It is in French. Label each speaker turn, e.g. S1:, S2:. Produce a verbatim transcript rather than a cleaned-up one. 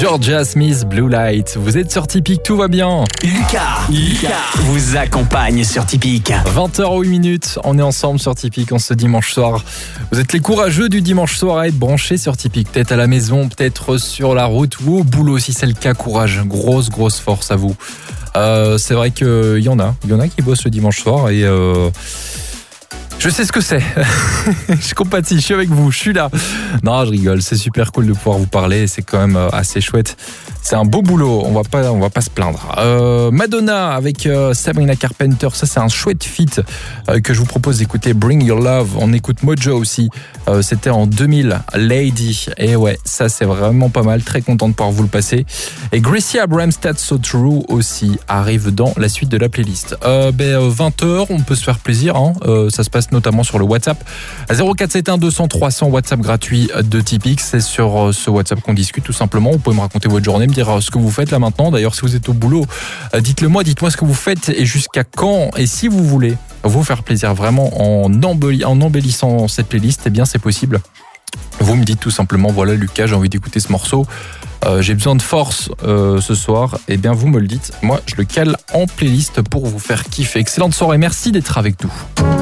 S1: Georgia Smith, Blue Light. Vous êtes sur Tipeee, tout va bien.
S2: Lucas, Lucas vous accompagne sur Tipeee.
S1: vingt heures huit minutes, on est ensemble sur Tipeee en ce dimanche soir. Vous êtes les courageux du dimanche soir à être branchés sur Tipeee. Peut-être à la maison, peut-être sur la route ou au boulot si c'est le cas. Courage, grosse, grosse force à vous. Euh, c'est vrai qu'il y en a, il y en a qui bossent le dimanche soir et... Euh Je sais ce que c'est. Je compatis, je suis avec vous, je suis là. Non, je rigole, c'est super cool de pouvoir vous parler, c'est quand même assez chouette. C'est un beau boulot, on va pas, on va pas se plaindre. Euh, Madonna avec euh, Sabrina Carpenter, ça c'est un chouette feat euh, que je vous propose d'écouter. Bring Your Love, on écoute Mojo aussi. Euh, c'était en deux mille, Lady. Et ouais, ça c'est vraiment pas mal, très content de pouvoir vous le passer. Et Gracie Abrams, That's So True aussi arrive dans la suite de la playlist. Euh, ben, vingt heures, on peut se faire plaisir, hein. euh, ça se passe notamment sur le WhatsApp zéro quatre sept un deux cents trois cents, WhatsApp gratuit de Tipeee. C'est sur ce WhatsApp qu'on discute tout simplement. Vous pouvez me raconter votre journée, me dire ce que vous faites là maintenant. D'ailleurs, si vous êtes au boulot, dites-le moi, dites-moi ce que vous faites et jusqu'à quand. Et si vous voulez vous faire plaisir vraiment en, embelli- en embellissant cette playlist, eh bien c'est possible. Vous me dites tout simplement, voilà Lucas, j'ai envie d'écouter ce morceau. Euh, j'ai besoin de force euh, ce soir. Eh bien vous me le dites. Moi, je le cale en playlist pour vous faire kiffer. Excellente soirée, merci d'être avec nous.